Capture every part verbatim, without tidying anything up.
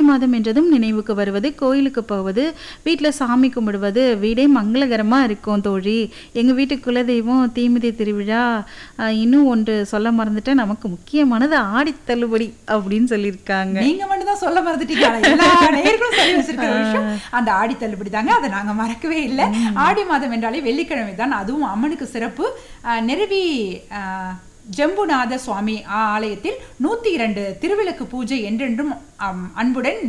மாதம் என்றதும் நினைவுக்கு வருவது கோயிலுக்கு போவது, வீட்டில் சாமி கும்பிடுவது, வீடே மங்களகரமாக இருக்கும் தோழி. எங்கள் வீட்டு குலதெய்வம் தீமிதி திருவிழா. இன்னும் ஒன்று சொல்ல மறந்துட்டேன், நமக்கு முக்கியமானது ஆடி தள்ளுபடி அப்படின்னு சொல்லியிருக்காங்க. நீங்க மட்டும் தான் சொல்ல மறந்துட்டீங்க, எல்லா நேயர்களும் சொல்லி வச்சிருக்கிற விஷயம் அந்த ஆடி தள்ளுபடி தாங்க. அதை நாங்க மறக்கவே இல்லை. ஆடி மாதம் என்றாலே வெள்ளிக்கிழமை தான், அதுவும் அம்மனுக்கு சிறப்பு. நிறுவி ஜம்புநாத சுவாமி ஆலயத்தில் நூத்தி இரண்டு திருவிளக்கு பூஜை என்றென்றும் அன்புடன்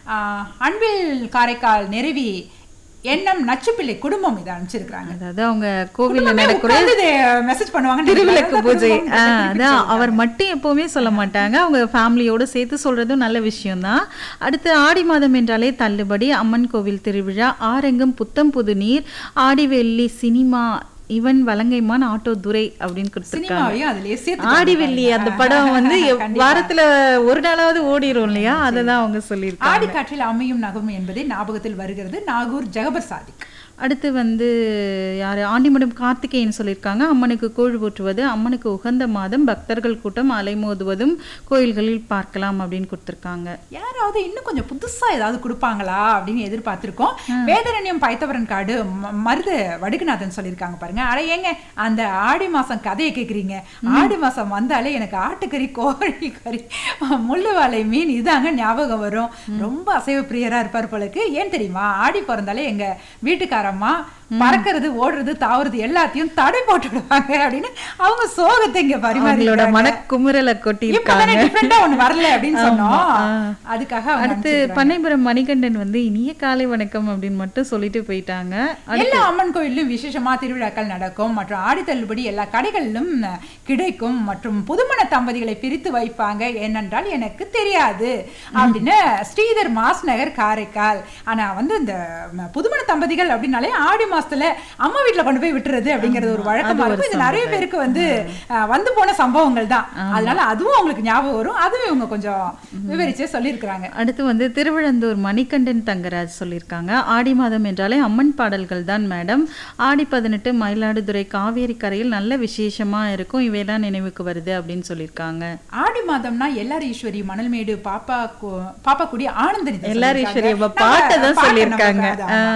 அன்பில் காரைக்கால் நிறுவி எண்ணம் நச்சுப்பிள்ளை குடும்பம் இதை அனுப்பிச்சிருக்காங்க. அதாவது அவங்க கோவில்ல நடக்கிற மெசேஜ் பண்ணுவாங்க திருவிளக்கு பூஜை. அதான் அவர் மட்டும் எப்பவுமே சொல்ல மாட்டாங்க, அவங்க ஃபேமிலியோட சேர்த்து சொல்றதும் நல்ல விஷயம் தான். அடுத்து ஆடி மாதம் என்றாலே தள்ளுபடி, அம்மன் கோவில் திருவிழா, ஆரெங்கும் புத்தம் புது நீர், ஆடி வெள்ளி சினிமா, இவன் வலங்கைமான் ஆட்டோ துரை அப்படின்னு கொடுத்துருக்காங்க. ஆடி வெள்ளி அந்த படம் வந்து வாரத்துல ஒரு நாளாவது ஓடிரும் இல்லையா, அததான் அவங்க சொல்லியிருக்காங்க. ஆடி காற்றில் அமையும் நகம் என்பதே ஞாபகத்தில் வருகிறது. நாகூர் ஜகபர் சாதிக். அடுத்து வந்து யார் ஆண்டிமடம் கார்த்திகேயன் சொல்லியிருக்காங்க. அம்மனுக்கு கூழ் ஊற்றுவது, அம்மனுக்கு உகந்த மாதம், பக்தர்கள் கூட்டம் அலைமோதுவதும் கோயில்களில் பார்க்கலாம் அப்படின்னு கொடுத்துருக்காங்க. யாராவது இன்னும் கொஞ்சம் புதுசா ஏதாவது கொடுப்பாங்களா அப்படின்னு எதிர்பார்த்திருக்கோம். வேதரண்யம் பைத்தவரன் காடு மருத வடுகுநாதன் சொல்லியிருக்காங்க பாருங்க. அட ஏங்க அந்த ஆடி மாசம் கதையை கேட்குறீங்க, ஆடி மாசம் வந்தாலே எனக்கு ஆட்டுக்கறி, கோழி கறி, முள்ளுவாலை மீன் இதாங்க ஞாபகம் வரும். ரொம்ப அசைவ பிரியரா இருப்பார் போலக்கு. ஏன் தெரியுமா, ஆடி பிறந்தாலே எங்க வீட்டுக்கார அம்மா பறக்கிறது, ஓடுறது, தாவுறது எல்லாத்தையும் தடை போட்டு விடுவாங்க அப்படின்னு அவங்க சோகத்தை இங்க பரிமாறியோட மனக்குமுறலை கொட்டி ஒண்ணு வரல அப்படின்னு சொன்னோம். அதுக்காக அடுத்து பண்ணைபுரம் மணிகண்டன் வந்து இனிய காலை வணக்கம் அப்படின்னு மட்டும் சொல்லிட்டு போயிட்டாங்க. எல்லா அம்மன் கோயிலும் விசேஷமா திருவிழாக்கள் நடக்கும் மற்றும் ஆடி தள்ளுபடி எல்லா கடைகளிலும் கிடைக்கும் மற்றும் புதுமண தம்பதிகளை பிரித்து வைப்பாங்க, ஏனென்றால் எனக்கு தெரியாது அப்படின்னு ஸ்ரீதர் மாஸ் நகர் காரைக்கால். ஆனா வந்து இந்த புதுமண தம்பதிகள் அப்படின்னாலே ஆடி மாசத்துல அம்மா வீட்டுல கொண்டு போய் விட்டுறது அப்படிங்கறது ஒரு வழக்கமா இருக்கும். இது நிறைய பேருக்கு வந்து வந்து போன சம்பவங்கள் தான், அதனால அதுவும் அவங்களுக்கு ஞாபகம் வரும். அதுவும் இவங்க கொஞ்சம் விவரிச்சே சொல்லியிருக்கிறாங்க. அடுத்து வந்து திருவிழந்தூர் மணிகண்டன் தங்கராஜ் சொல்லியிருக்காங்க. ஆடி மாதம் என்றாலே அம்மன் பாடல்கள் தான் மேடம். ஆடி பதினெட்டு மயிலாடுதுறை காவேரி கரையில் நல்ல விசேஷமா இருக்கும், இவையெல்லாம் நினைவுக்கு வருது அப்படின்னு சொல்லியிருக்காங்க. ஆடி மாதம்னா எல்லார் ஈஸ்வரி, மணல்மேடு, பாப்பா பாப்பா குடி, ஆனந்தனி, எல்லார் ஈஸ்வரி பாட்டை தான் சொல்லியிருக்காங்க.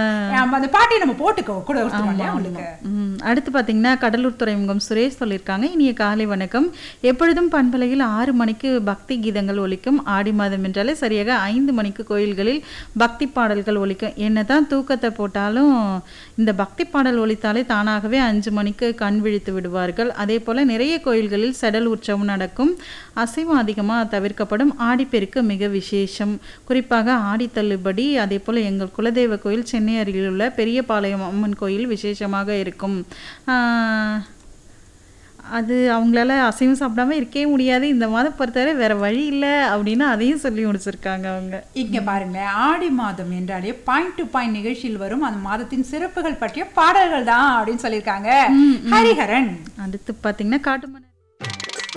அந்த பாட்டையை நம்ம போட்டுக்கோ கூட. அடுத்து பாத்தீங்கன்னா கடலூர் துறைமுகம் சுரேஷ் சொல்லியிருக்காங்க. இனிய காலை வணக்கம். எப்பொழுதும் பண்பலையில் ஆறு மணிக்கு பக்தி கீதங்கள் ஒலிக்கும். ஆடி மாதம் என்றாலே சரியாக ஐந்து மணிக்கு கோயில்களில் பக்தி பாடல்கள் ஒலிக்கும். என்னதான் தூக்கத்தை போட்டாலும் இந்த பக்தி பாடல் ஒலித்தாலே தானாகவே அஞ்சு மணிக்கு கண் விழித்து விடுவார்கள். அதே போல நிறைய கோயில்களில் செடல் உற்சவம் நடக்கும். அசைவம் அதிகமாக தவிர்க்கப்படும். ஆடிப்பெருக்கு மிக விசேஷம், குறிப்பாக ஆடி தள்ளுபடி. அதே போல எங்கள் குலதெய்வ கோயில் சென்னை அருகில் உள்ள பெரியபாளையம் அம்மன் கோயில் விசேஷமாக இருக்கும். அது அவங்களால அசைவம் சாப்பிடாம இருக்கவே முடியாது, இந்த மாதம் பொறுத்தவரை வேற வழி இல்லை அப்படின்னு அதையும் சொல்லி முடிச்சிருக்காங்க அவங்க. இங்க பாருங்க, ஆடி மாதம் என்றாலே பாயிண்ட் டு பாயிண்ட் நிகழ்ச்சியில் வரும் அந்த மாதத்தின் சிறப்புகள் பற்றிய பாடல்கள் தான் அப்படின்னு சொல்லியிருக்காங்க ஹரிஹரன். அடுத்து பாத்தீங்கன்னா காட்டுமன